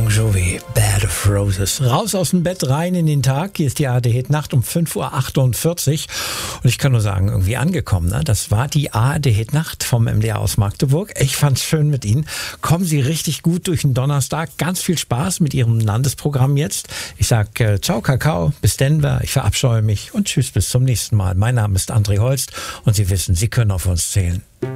Bon Jovi, Bed of Roses. Raus aus dem Bett, rein in den Tag. Hier ist die ARD Nacht um 5.48 Uhr. Und ich kann nur sagen, irgendwie angekommen. Ne? Das war die ARD Nacht vom MDR aus Magdeburg. Ich fand's schön mit Ihnen. Kommen Sie richtig gut durch den Donnerstag. Ganz viel Spaß mit Ihrem Landesprogramm jetzt. Ich sag ciao Kakao, bis Denver. Ich verabscheue mich und tschüss bis zum nächsten Mal. Mein Name ist André Holst und Sie wissen, Sie können auf uns zählen.